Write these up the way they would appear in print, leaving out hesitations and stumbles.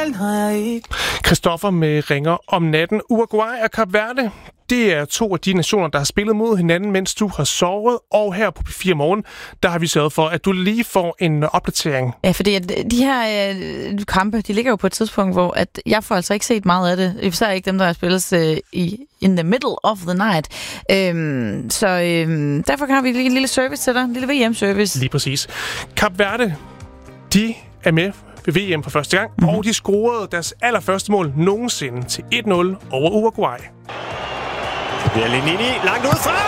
den har jeg ikke. Christoffer med Ringer om natten. Uruguay og Kap Verde, det er to af de nationer, der har spillet mod hinanden, mens du har sovet. Og her på P4 Morgen, der har vi sørget for, at du lige får en opdatering. Ja, fordi de her kampe, de ligger jo på et tidspunkt, hvor at jeg får altså ikke set meget af det. Især ikke dem, der har spillet in the middle of the night. Derfor har vi lige en lille service til dig. En lille VM-service. Lige præcis. Kap Verde, de er med ved VM for første gang, og de scorede deres allerførste mål nogensinde til 1-0 over Uruguay. Det bliver Lenini langt ud fra.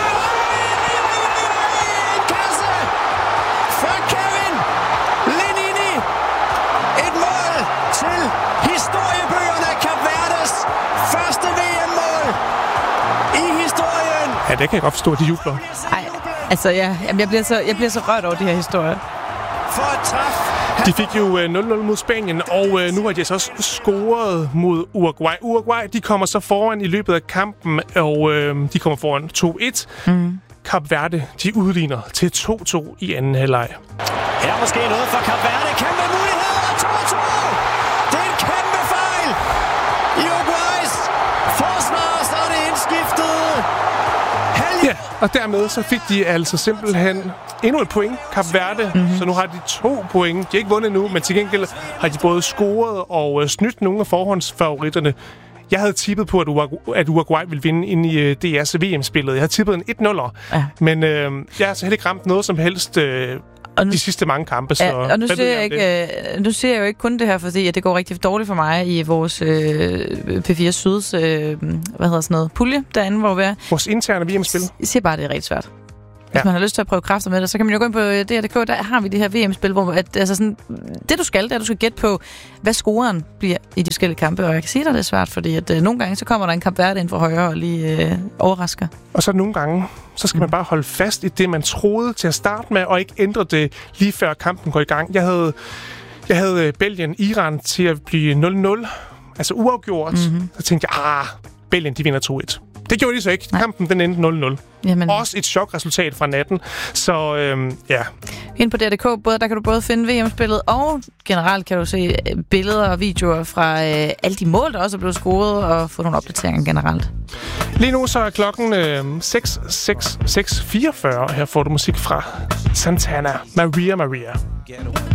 Kasse fra Kevin Lenini. Et mål til historiebøgerne. Kap Verdes første VM-mål i historien. Ja, det kan jeg godt forstå, at de jubler. Ej, altså jeg bliver så rørt over de her historier. For at træffe. De fik jo 0-0 mod Spanien, og nu har de så også scoret mod Uruguay. Uruguay, de kommer så foran i løbet af kampen, og de kommer foran 2-1. Kap Verde, de udligner til 2-2 i anden halvleg. Her måske noget for Kap Verde. Kæmpe mulighed, og 2-2. Det er en kæmpe fejl i Uruguays forsvar, så er det indskiftet. Ja, og dermed så fik de altså simpelthen endnu et point, Kap Verde. Så nu har de 2 point. De har ikke vundet endnu, men til gengæld har de både scoret og snydt nogle af forhåndsfavoritterne. Jeg havde tippet på, at Uruguay ville vinde ind i DR's VM-spillet. Jeg havde tippet en 1-0'er. Ja. Men jeg har så heller ikke ramt noget som helst de sidste mange kampe. Så og nu ser jeg jo ikke kun det her, fordi at det går rigtig dårligt for mig i vores P4 Syds pulje derinde, hvor vi er. Vores interne VM-spil. Jeg siger bare, det er rigtig svært. Hvis man har lyst til at prøve kræfter med det, så kan man jo gå ind på DR.dk, der har vi det her VM-spil, hvor det du skal, det er, at du skal gætte på, hvad scoren bliver i de forskellige kampe. Og jeg kan sige dig, det er svært, fordi at nogle gange, så kommer der en Kap Verde ind fra højre og lige overrasker. Og så nogle gange, så skal man bare holde fast i det, man troede til at starte med, og ikke ændre det lige før kampen går i gang. Jeg havde Belgien-Iran til at blive 0-0, altså uafgjort. Så tænkte jeg, Belgien, de vinder 2-1. Det gjorde de så ikke. Kampen, den endte 0-0. Jamen. Også et chokresultat fra natten. Så ja. Ind på DR.dk, der kan du både finde VM-spillet, og generelt kan du se billeder og videoer fra alle de mål, der også er blevet scoret, og få nogle opdateringer generelt. Lige nu så er klokken 6:44, og her får du musik fra Santana. Maria.